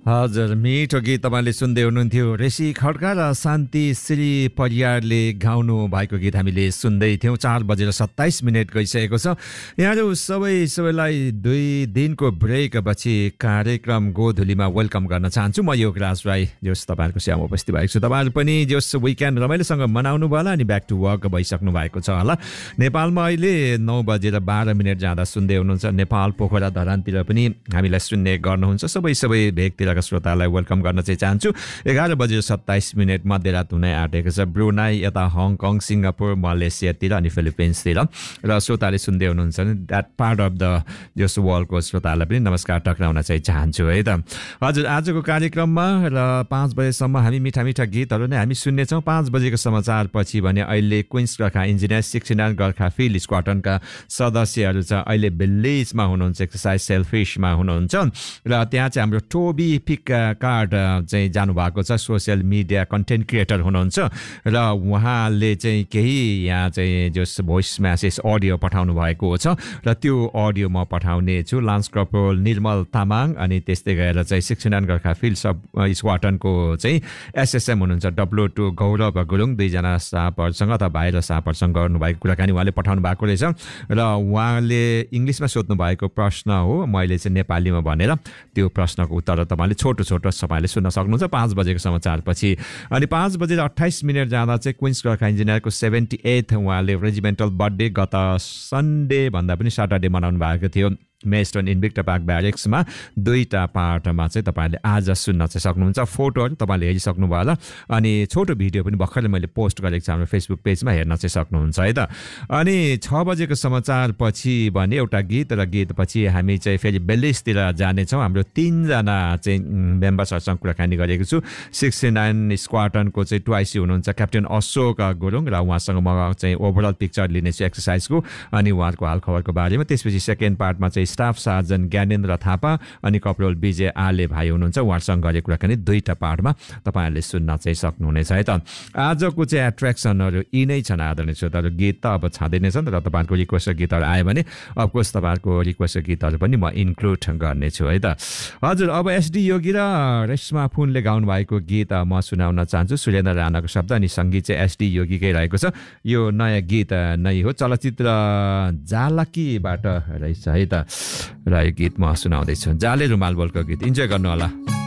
हजुर मिठो गीत तपाईँले सुन्दै हुनुहुन्थ्यो ऋषि खड्का र शान्ति श्री परियारले गाउनु भएको गीत हामीले सुन्दै थियौँ। 4:27 गइसकेको छ। यहाँहरू सबैलाई 2 दिनको ब्रेकपछि कार्यक्रम गोधुलीमा वेलकम गर्न चाहन्छु। म योगराज राई जोस् तपाईँहरूको सेवामा उपस्थित भएको छु। तपाईँहरू पनि जोस् विकेन्ड रमाइलोसँग मनाउनु भयो होला अनि ब्याक टु वर्क भइसक्नु भएको छ होला। नेपालमा अहिले 9:12 जाँदा सुन्दै हुनुहुन्छ। नेपाल पोखरा धरानतिर पनि हामीलाई सुन्ने गर्नुहुन्छ। सबै भेगतिर श्रोतालाई वेलकम गर्न चाहिँ चाहन्छु। 11:27 मध्यरात हुनै आँटेको छ। ब्रुनाई, यता हङकङ, सिङ्गापुर, मलेसियातिर अनि फिलिपिन्सतिर र श्रोताले सुन्दै हुनुहुन्छ नि द्याट पार्ट अफ द जस वर्ल्डको श्रोतालाई पनि नमस्कार टक्राउन चाहिँ चाहन्छु है त। हजुर आजको कार्यक्रममा र 5 बजेसम्म हामी मिठा गीतहरू नै हामी सुन्नेछौँ। 5 बजेको समाचार पछि भने अहिले Queens Gorkha engineer 69 Gorkha field स्क्वाडनका सदस्यहरू चाहिँ अहिले भिलेजमा हुनुहुन्छ, एक्सर्साइज सेल्फिसमा हुनुहुन्छ र त्यहाँ चाहिँ हाम्रो टोबी कार्ड चाहिँ जानुभएको छ। सोसियल मिडिया कन्टेन्ट क्रिएटर हुनुहुन्छ र उहाँले चाहिँ केही यहाँ चाहिँ जस भोइस म्यासेज अडियो पठाउनु भएको छ र त्यो अडियो म पठाउने छु। लान्स कर्पोरल निर्मल तामाङ अनि त्यस्तै गएर चाहिँ 69 गोर्खा फिल्ड सब स्क्वाडनको चाहिँ एसएसएम हुनुहुन्छ W2 गौरव गुरुङ, 2जना स्टाफहरूसँग अथवा बाहिर स्टाफहरूसँग गर्नुभएको कुराकानी उहाँले पठाउनु भएको रहेछ र उहाँले इङ्ग्लिसमा सोध्नु भएको प्रश्न हो, मैले चाहिँ नेपालीमा भनेर त्यो प्रश्नको उत्तर तपाईँले छोटो तपाईँले सुन्न सक्नुहुन्छ 5 बजेको समाचार पछि। अनि 5:28 जाँदा चाहिँ क्विन्स गोर्खा इन्जिनियरको 78th उहाँले रेजिमेन्टल बर्थडे गत सन्डे भन्दा पनि सटरडे मनाउनु भएको थियो। मेस्टन इन्भिक्टा पार्क ब्यारेक्समा 2टा पार्टमा चाहिँ तपाईँले आज सुन्न चाहिँ सक्नुहुन्छ। फोटोहरू तपाईँले हेरिसक्नु भयो होला अनि छोटो भिडियो पनि भर्खरै मैले पोस्ट गरेको छु हाम्रो फेसबुक पेजमा, हेर्न चाहिँ सक्नुहुन्छ है त। अनि 6 बजेको समाचार पछि भने एउटा गीत र गीतपछि हामी चाहिँ फेरि बेलिसतिर जानेछौँ। हाम्रो 3जना चाहिँ मेम्बर्सहरूसँग कुराकानी गरेको छु। 69 स्क्वाडनको चाहिँ ट्वाइसी हुनुहुन्छ क्याप्टेन अशोक गुरुङ र उहाँसँग म चाहिँ ओभरअल पिक्चर लिनेछु एक्सर्साइजको अनि उहाँहरूको हालखबरको बारेमा। त्यसपछि सेकेन्ड पार्टमा चाहिँ स्टाफ सार्जन ज्ञानेन्द्र थापा अनि कपरोल विजय आले भाइ हुनुहुन्छ, उहाँसँग गरेको कुराकानी 2टा पार्टमा तपाईँहरूले सुन्न चाहिँ सक्नुहुनेछ है त। आजको चाहिँ एट्र्याक्सनहरू यी नै छन् आदरणीय श्रोताहरू। गीत त अब छँदै नै छन् र तपाईँहरूको रिक्वेस्ट गीतहरू आयो भने अफकोर्स तपाईँहरूको रिक्वेस्ट गीतहरू पनि म इन्क्लुड गर्नेछु है त। हजुर अब एसडी योगी र रेशमा फुनले गाउनु भएको गीत म सुनाउन चाहन्छु। सुरेन्द्र राणाको शब्द अनि सङ्गीत चाहिँ एसडी योगीकै रहेको छ। यो नयाँ गीत नै हो, चलचित्र जालकीबाट रहेछ है त। र यो गीत म सुनाउँदैछु, जाले रुमाल बोलको गीत। इन्जोय गर्नु होला।